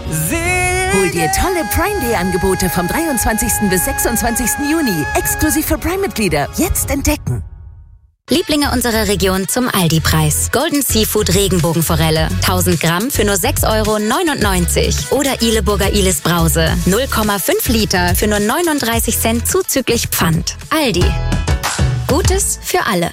Hol dir tolle Prime Day Angebote vom 23. bis 26. Juni. Exklusiv für Prime-Mitglieder. Jetzt entdecken. Lieblinge unserer Region zum Aldi-Preis. Golden Seafood Regenbogenforelle. 1000 Gramm für nur 6,99 € Oder Ihleburger Ihles Brause. 0,5 Liter für nur 39 Cent zuzüglich Pfand. Aldi. Gutes für alle.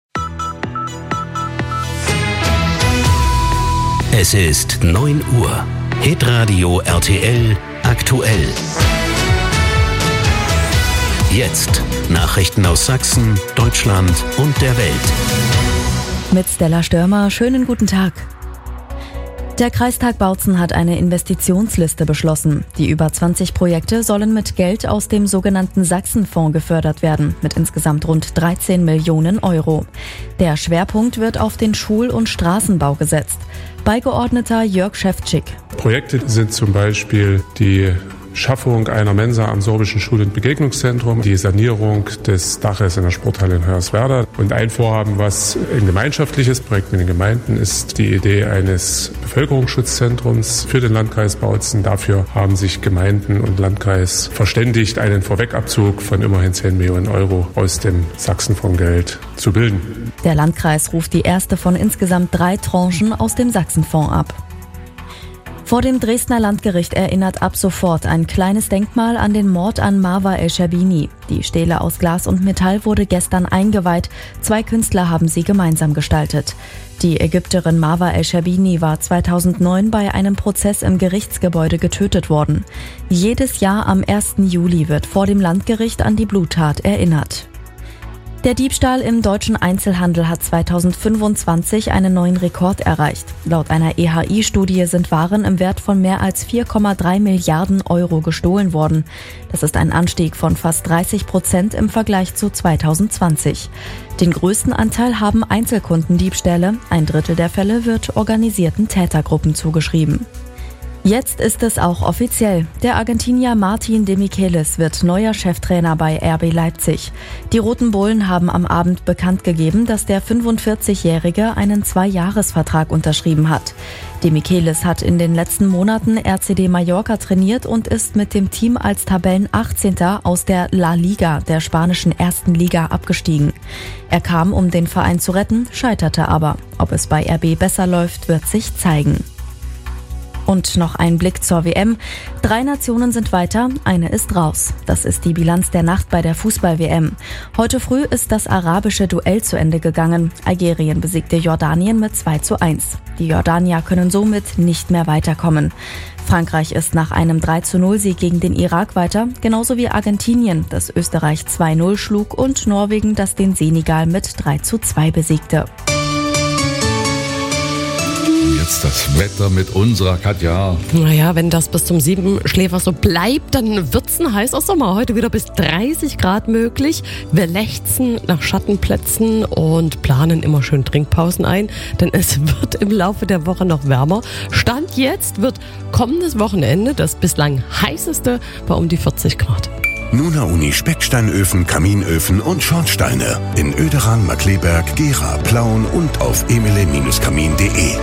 Es ist 9 Uhr. Hitradio RTL aktuell. Jetzt Nachrichten aus Sachsen, Deutschland und der Welt. Mit Stella Störmer, schönen guten Tag. Der Kreistag Bautzen hat eine Investitionsliste beschlossen. Die über 20 Projekte sollen mit Geld aus dem sogenannten Sachsenfonds gefördert werden, mit insgesamt rund 13 Millionen €. Der Schwerpunkt wird auf den Schul- und Straßenbau gesetzt. Beigeordneter Jörg Schäfczyk. Projekte sind zum Beispiel die Schaffung einer Mensa am sorbischen Schul- und Begegnungszentrum, die Sanierung des Daches in der Sporthalle in Hoyerswerda. Und ein Vorhaben, was ein gemeinschaftliches Projekt mit den Gemeinden ist, die Idee eines Bevölkerungsschutzzentrums für den Landkreis Bautzen. Dafür haben sich Gemeinden und Landkreis verständigt, einen Vorwegabzug von immerhin 10 Millionen € aus dem Sachsenfondsgeld zu bilden. Der Landkreis ruft die erste von insgesamt 3 Tranchen aus dem Sachsenfonds ab. Vor dem Dresdner Landgericht erinnert ab sofort ein kleines Denkmal an den Mord an Marwa El-Scherbini. Die Stele aus Glas und Metall wurde gestern eingeweiht. 2 Künstler haben sie gemeinsam gestaltet. Die Ägypterin Marwa El-Scherbini war 2009 bei einem Prozess im Gerichtsgebäude getötet worden. Jedes Jahr am 1. Juli wird vor dem Landgericht an die Bluttat erinnert. Der Diebstahl im deutschen Einzelhandel hat 2025 einen neuen Rekord erreicht. Laut einer EHI-Studie sind Waren im Wert von mehr als 4,3 Milliarden € gestohlen worden. Das ist ein Anstieg von fast 30% im Vergleich zu 2020. Den größten Anteil haben Einzelkundendiebstähle. 1/3 der Fälle wird organisierten Tätergruppen zugeschrieben. Jetzt ist es auch offiziell. Der Argentinier Martin de Michelis wird neuer Cheftrainer bei RB Leipzig. Die Roten Bullen haben am Abend bekannt gegeben, dass der 45-Jährige einen 2-Jahres-Vertrag unterschrieben hat. De Michelis hat in den letzten Monaten RCD Mallorca trainiert und ist mit dem Team als Tabellen-18. aus der La Liga, der spanischen 1. Liga, abgestiegen. Er kam, um den Verein zu retten, scheiterte aber. Ob es bei RB besser läuft, wird sich zeigen. Und noch ein Blick zur WM. 3 Nationen sind weiter, eine ist raus. Das ist die Bilanz der Nacht bei der Fußball-WM. Heute früh ist das arabische Duell zu Ende gegangen. Algerien besiegte Jordanien mit 2:1. Die Jordanier können somit nicht mehr weiterkommen. Frankreich ist nach einem 3:0-Sieg gegen den Irak weiter, genauso wie Argentinien, das Österreich 2:0 schlug, und Norwegen, das den Senegal mit 3:2 besiegte. Jetzt das Wetter mit unserer Katja. Naja, wenn das bis zum 7-Schläfer so bleibt, dann wird's ein heißer Sommer. Heute wieder bis 30 Grad möglich. Wir lechzen nach Schattenplätzen und planen immer schön Trinkpausen ein, denn es wird im Laufe der Woche noch wärmer. Stand jetzt wird kommendes Wochenende das bislang heißeste bei um die 40 Grad. Nuna Uni Specksteinöfen, Kaminöfen und Schornsteine in Oederan, Markkleeberg, Gera, Plauen und auf emile-kamin.de.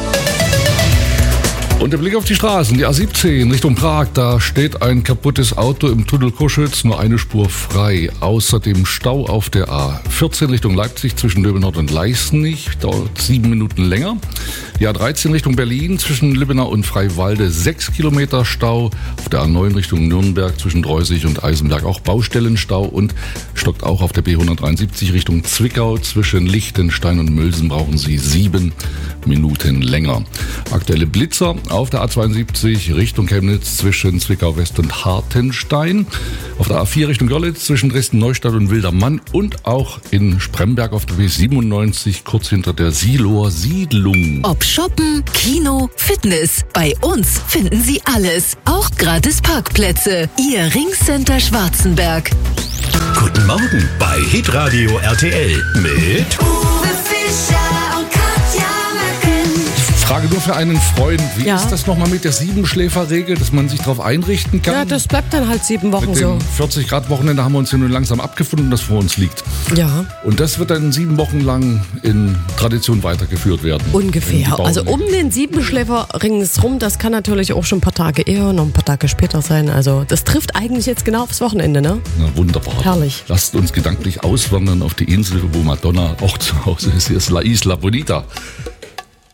Und der Blick auf die Straßen, die A17 Richtung Prag, da steht ein kaputtes Auto im Tunnel Koschwitz, nur eine Spur frei. Außerdem Stau auf der A14 Richtung Leipzig zwischen Löbenau und Leißnich, dauert 7 Minuten länger. Die A13 Richtung Berlin zwischen Lübbenau und Freiwalde 6 Kilometer Stau. Auf der A9 Richtung Nürnberg zwischen Dreusig und Eisenberg auch Baustellenstau und stockt auch auf der B173 Richtung Zwickau zwischen Lichtenstein und Mülsen brauchen Sie 7 Minuten länger. Aktuelle Blitzer auf der A72 Richtung Chemnitz zwischen Zwickau West und Hartenstein. Auf der A4 Richtung Görlitz zwischen Dresden-Neustadt und Wildermann und auch in Spremberg auf der B97 kurz hinter der Siloer Siedlung. Ob Shoppen, Kino, Fitness. Bei uns finden Sie alles. Auch gratis Parkplätze. Ihr Ringcenter Schwarzenberg. Guten Morgen bei Hitradio RTL mit Uwe Fischer und Katja Möcken. Frage nur für einen Freund. Wie Ja. ist das nochmal mit der 7-Schläfer-Regel, dass man sich darauf einrichten kann? Ja, das bleibt dann halt 7 Wochen mit so. dem 40-Grad-Wochenende haben wir uns ja nun langsam abgefunden, das vor uns liegt. Ja, Und das wird dann 7 Wochen lang in Tradition weitergeführt werden. ungefähr. Also um den 7-Schläfer ringsrum, das kann natürlich auch schon ein paar Tage eher, noch ein paar Tage später sein. Also das trifft eigentlich jetzt genau aufs Wochenende, ne? Na, wunderbar. Herrlich. Lasst uns gedanklich auswandern auf die Insel, wo Madonna auch zu Hause ist. Hier ist La Isla Bonita.